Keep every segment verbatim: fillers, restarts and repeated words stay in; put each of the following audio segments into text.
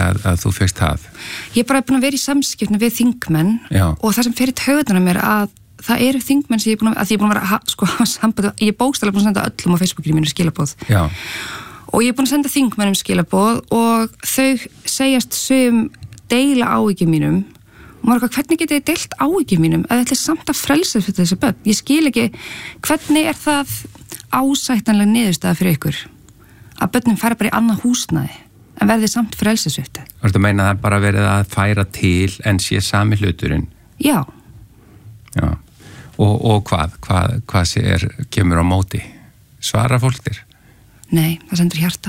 að, að þú fegst það? Ég er bara búin að vera í samskipni við þingmenn Já. og það sem fer í taugarnar á mér að það eru þingmenn sem ég er búin að, að ég er búin að vera sko, samband, ég er bókstaflega búin að senda öllum á Facebookinu mínu skilaboð. Já. Og ég er búin að senda þingmennum skilaboð og þau segjast sum deila áhyggjum mínum og maður eitthvað, hvernig getið þið deilt áhyggjum mínum að þetta er samt að frelsa fyrir þessi börn? Ég skil ekki, hvernig er það ásættanlega niðurstaða fyrir ykkur að börnum fara bara í annað húsnæði en verði samt frelsasvipti? Þú ert að meina að það er bara verið að færa til en sé sami hluturinn? Já. Já. Og, og hvað? Hvað, hvað sé er, kemur á móti? Svara fólk þér? Nei, það sendur hjarta.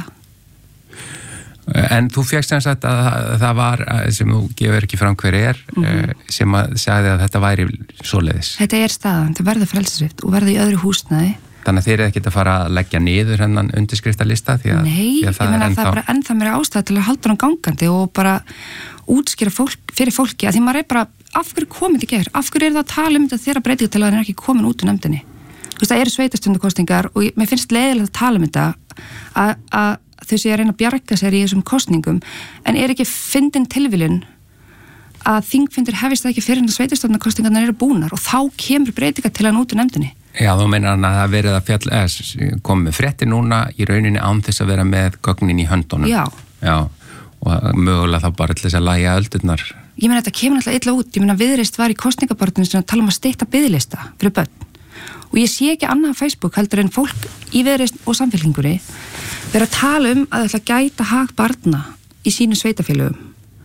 En þú fékkst sem sagt að það var, sem þú gefur ekki fram hver er, mm-hmm. sem að sagði að þetta væri svoleiðis. Þetta er staðan, það verður frelsasvipt og verður í öðru húsnæði. Þannig að þeir eru ekkert að fara að leggja niður hennan undirskriftalista því að, Nei, því að það ég meina er ennþá... það er bara ennþá mér ástæða til að halda hann gangandi og bara útskýra fólk, fyrir fólki að því maður er bara, af hverju komið þetta ger? Af hverju er það að tala um þetta þegar breytingar til að hann er ekki komin út úr nefndinni? Þú veist, það eru sveitarstjórnarkosningar og ég, mér finnst leiðilegt að tala um þetta að, að þau sé að reyna að bjarga sér í þessum kosningum en er ekki fyndin tilviljun að þingfundir hefist það ekki fyrir en að sveitarstjórnarkosningarnar eru búnar og þá kemur breytingar til hann út úr nefndinni. Já, þú meinar hann að það verið að fjall, eða, komið fréttir núna í rauninni án þess að vera með gögnin í höndunum. Já. Já, og mögulega þá bara til þess að lægja öldurnar. Ég meina, þetta kemur alltaf illa út. Ég meina, Viðreisn var í kosningabarninu sem að tala um að stytta biðlista fyrir börn. Og ég sé ekki annað á Facebook heldur en fólk í Viðreisn og Samfylkingunni vera að tala um að það ætla að gæta hag barna í sínu sveitafélögum.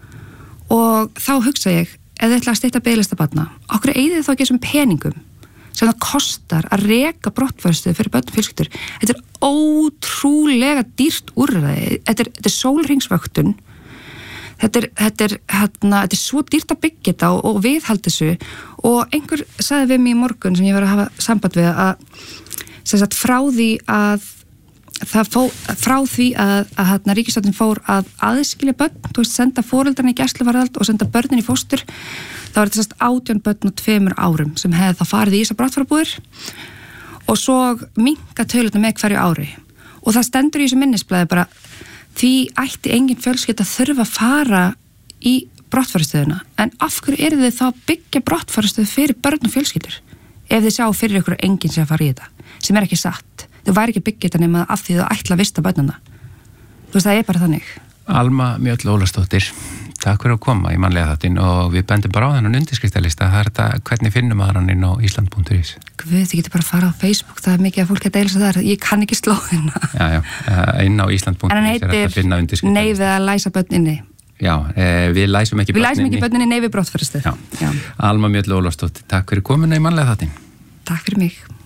Og þá hugsa ég, ef þið ætla að stytta biðlista barna, okkur eigið þá ekki þessum peningum sem það kostar að reka brottfærstöðu fyrir börn og fjölskyldur. Þetta er ótrúlega dýrt úrræði. Þetta er, þetta er sólhringsvöktun. Þetta er, þetta er, hérna, þetta er svo dýrt að byggja þetta og, og viðhalda þessu. Og einhver sagði við mig í morgun sem ég var að hafa samband við að sem sagt, frá því að það fó, frá því að, að hérna, ríkisstjórnin fór að aðskilja börn, þú veist, senda foreldrarna í gæsluvarðhald og senda börnin í fóstur. Það var þetta átján börn á tveimur árum sem hefði það farið í þessar brottfararbúðir og svo minnka tölurnar með hverju ári. Og það stendur í þessu minnisblaði bara því ætti engin fjölskylda að þurfa að fara í brottfarastöðuna. En af hverju eru þið þá að byggja brottfarastöðu fyrir börn og fjölskyldur? Ef þið sjá fyrir ykkur enginn sem að fara í þetta, sem er ekki satt. Þau væri ekki byggja þetta nema af því þau ætla að vista börnuna. Þú veist, það er bara þannig. Alma Mjöll Ólafsdóttir, takk fyrir að koma í mannlega þáttinn og við bendum bara á þennan undirskriftalista. Það er þetta, hvernig finnum maður hann inn á Ísland punktur is? Guð, þið getur bara að fara á Facebook, það er mikið að fólk að deila svo þar. Ég kann ekki slóðina. Já, já, inn á Ísland punktur is er þetta að finna undirskriftalista. Nei við að læsa börn inni. Já, eh, við læsum ekki við börn inni. Við læsum ekki börn inni, nei við brottfærstöð. Já. Já. Alma Mjöll Ólafsdóttir, takk fyrir komuna í mannlega þáttinn. Takk fyrir mig.